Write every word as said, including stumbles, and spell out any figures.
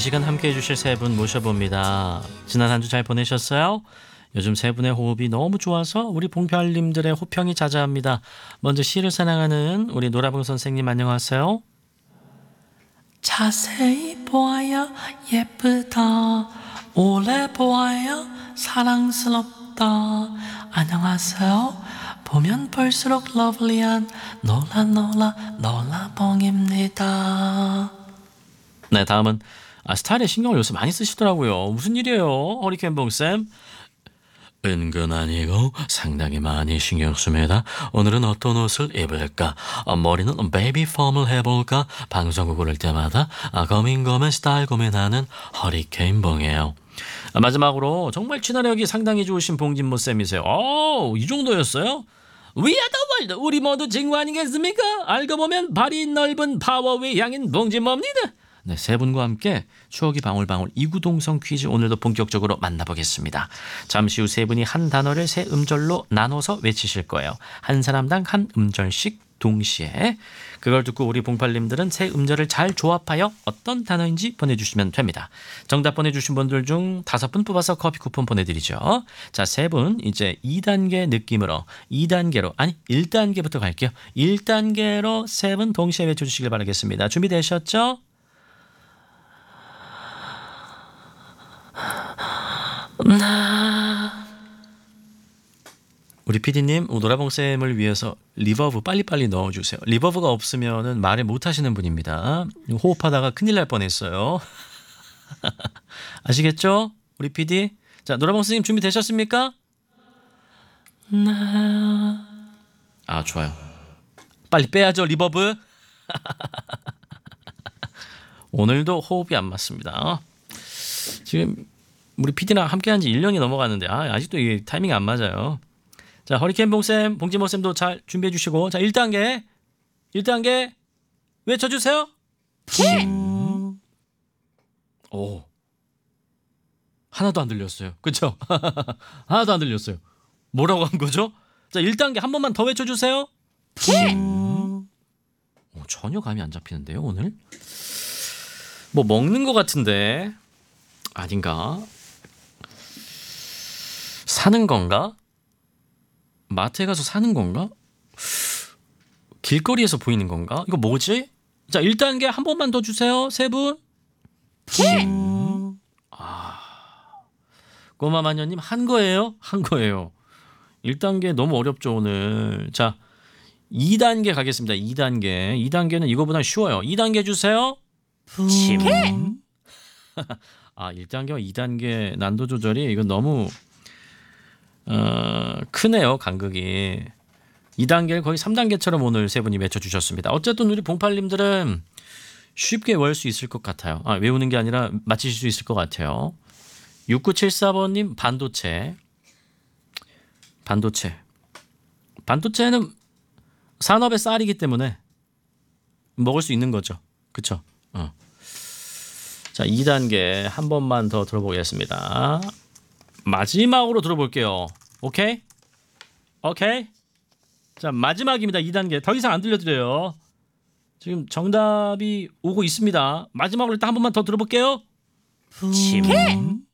시간 함께해 주실 세 분 모셔봅니다. 지난 한 주 잘 보내셨어요? 요즘 세 분의 호흡이 너무 좋아서 우리 봉별님들의 호평이 자자합니다. 먼저 시를 사랑하는 우리 노라봉 선생님 안녕하세요. 자세히 보아야 예쁘다. 오래 보아야 사랑스럽다. 안녕하세요. 보면 볼수록 러블리한 놀라 놀라 놀라봉입니다. 네, 다음은 아, 스타일에 신경을 요새 많이 쓰시더라고요. 무슨 일이에요, 허리케인봉쌤? 은근 아니고 상당히 많이 신경 씁니다. 오늘은 어떤 옷을 입을까? 아, 머리는 베이비 펌을 해볼까? 방송국 고를 때마다 아, 고민 고민 스타일 고민하는 허리케인봉이에요. 아, 마지막으로 정말 친화력이 상당히 좋으신 봉진모 쌤이세요. 오, 이 정도였어요? We are the world. 우리 모두 친구 아니겠습니까? 알고 보면 발이 넓은 파워웨이 양인 봉진모입니다. 네, 세 분과 함께 추억이 방울방울 이구동성 퀴즈 오늘도 본격적으로 만나보겠습니다. 잠시 후 세 분이 한 단어를 세 음절로 나눠서 외치실 거예요. 한 사람당 한 음절씩 동시에. 그걸 듣고 우리 봉팔님들은 세 음절을 잘 조합하여 어떤 단어인지 보내주시면 됩니다. 정답 보내주신 분들 중 다섯 분 뽑아서 커피 쿠폰 보내드리죠. 자, 세 분 이제 이 단계 느낌으로 이 단계로 아니 일 단계부터 갈게요. 일 단계로 세 분 동시에 외쳐주시길 바라겠습니다. 준비되셨죠? 우리 피디님 노라봉쌤을 위해서 리버브 빨리빨리 넣어주세요. 리버브가 없으면 말을 못하시는 분입니다. 호흡하다가 큰일 날 뻔했어요. 아시겠죠? 우리 피디. 자, 노라봉쌤님 준비되셨습니까? 아, 좋아요. 빨리 빼야죠, 리버브. 오늘도 호흡이 안 맞습니다. 지금 우리 피디랑 함께한 지 일 년이 넘어갔는데 아, 아직도 이게 타이밍이 안 맞아요. 자, 허리케인봉쌤, 봉지모쌤도 잘 준비해 주시고, 자, 일 단계 일 단계 외쳐주세요. 음. 오, 하나도 안 들렸어요. 그쵸? 하나도 안 들렸어요. 뭐라고 한 거죠? 자, 일 단계 한 번만 더 외쳐주세요. 음. 오, 전혀 감이 안 잡히는데요, 오늘? 뭐 먹는 것 같은데 아닌가? 사는 건가? 마트에 가서 사는 건가? 길거리에서 보이는 건가? 이거 뭐지? 자, 일 단계 한 번만 더 주세요. 세 분. 음. 아, 꼬마 마녀님 한 거예요? 한 거예요. 일 단계 너무 어렵죠 오늘. 자, 이 단계 가겠습니다. 이 단계. 이 단계는 이거보다 쉬워요. 이 단계 주세요. 침. 아, 일 단계와 이 단계 난도 조절이 이건 너무 어, 크네요, 간극이. 이 단계를 거의 삼 단계처럼 오늘 세 분이 외쳐주셨습니다. 어쨌든 우리 봉팔님들은 쉽게 외울 수 있을 것 같아요. 아, 외우는 게 아니라 맞히실 수 있을 것 같아요. 육구칠사 번님 반도체. 반도체. 반도체는 산업의 쌀이기 때문에 먹을 수 있는 거죠. 그쵸? 어. 자, 이 단계 한 번만 더 들어보겠습니다. 마지막으로 들어볼게요. 오케이? 오케이? 자, 마지막입니다. 이 단계. 더 이상 안 들려드려요. 지금 정답이 오고 있습니다. 마지막으로 일단 한 번만 더 들어볼게요. 침.